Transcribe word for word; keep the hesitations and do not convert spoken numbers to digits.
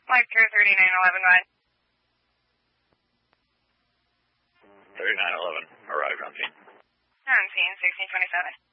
Flight crew thirty-nine eleven, go ahead. thirty-nine eleven, arrived on scene. On scene, sixteen twenty-seven.